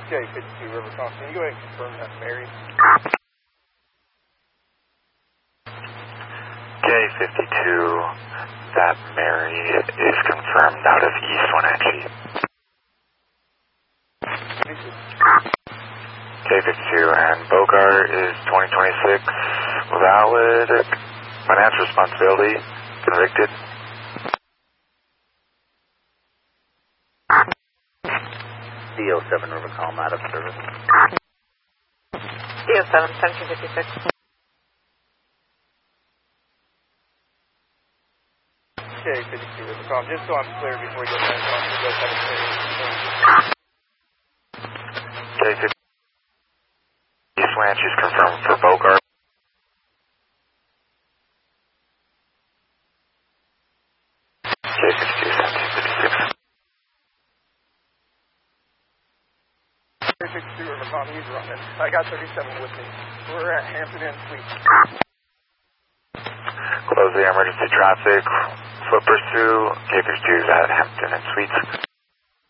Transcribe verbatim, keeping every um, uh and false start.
K fifty-two River Cross, can you go ahead and confirm that Mary? K fifty-two, that Mary is confirmed out of East Wenatchee. K fifty-two, and Bogart is twenty twenty-six, valid, financial responsibility, convicted. D O seven River Calm out of service. D O seven, seventeen fifty-six. K fifty-two River Calm, just so I'm clear before we get that, I'm going to go ahead and K fifty-two, East Wenatchee is confirmed for Bogart. K fifty-two, seventeen fifty-six. K fifty-two River Calm, he's running. I got thirty-seven with me. We're at Hampton Inn Suites. Close the emergency traffic. Foot pursue. K fifty-two is at Hampton Inn Suites.